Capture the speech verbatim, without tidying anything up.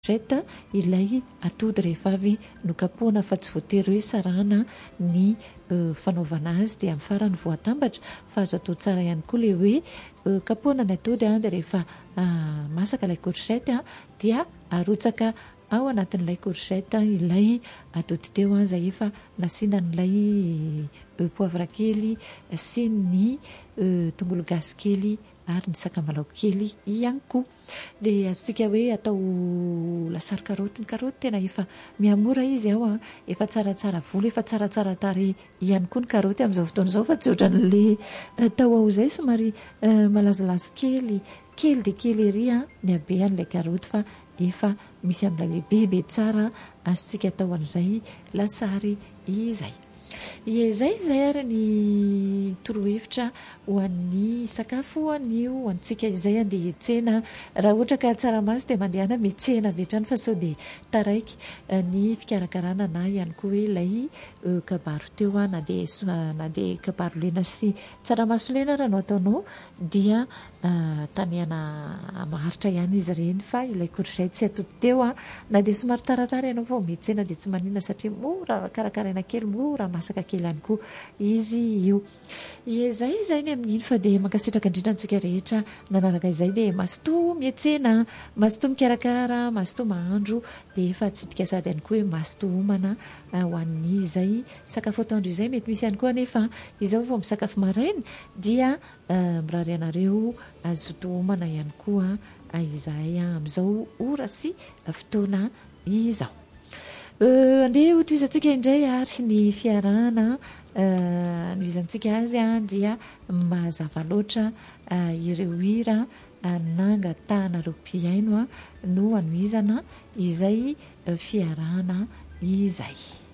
Zeta ilay atody rehefa avy nokapohana fa tsy voatery hoe sarahana ny fanaovana azy dia amin'ny farany voatambatra fa azo atao tsara ihany koa ilay hoe kapohana ny atody dia rehefa masaka ilay courgette dia arotsaka ao anatin'ilay courgette ilay atody teo izay efa nasiana an'ilay poivre kely sy ny tongolo gasy kely ary ny sakamalaho kely ihany koa. Dia azontsika hoe atao lasary karaoty. Ny karaoty tena efa mihamora izy ao, efa tsaratsara volo, efa tsaratsara tarehy ihany koa ny karaoty amin'izao fotoana izao, fa tsy ohatran'ilay tao ao izay somary malazolazo kely kely dia kely ery ny habehan'ilay karaoty, fa efa misy amin'ilay bebe tsara azontsika atao an'izay lasary izay. Izay izay ary ny torohevitra ho an'ny sakafo anio ho antsika izay andeha hiantsena. Raha ohatra ka tsaramaso dia mandehana miantsena avy hatrany fa sao dia taraiky ny fikarakarana na ihany koa hoe ilay kabaro teo na dia na dia kabaro lena sy tsaramaso lena raha no ataonao dia tanehana maharitra ihany izy ireny, fa ilay courgette sy atody teo na dia somary taratara ianao vao miantsena dia tsy maninona satria mora karakaraina kely, mora masaka kely ihany koa izy io. Izay izay ny amin'iny fa dia mankasitraka indrindra antsika rehetra nanaraka izay dia mazotoa miantsena, mazotoa mikarakara, mazotoa mahandro dia efa tsidika sady ihany koa hoe mazotoa homana ho an'izay sakafo atoandro izay. Mety misy ihany koa anefa izao vao misakafo maraina dia mirary anareo azotoa homana ihany koa izahay amin'izao ora sy fotoana izao. Andeha ho tohizantsika indray ary ny fiarahana no izantsika azy dia mazava loatra ireo hira nangatahana mpiaino no anohizana izay fiarahana izay.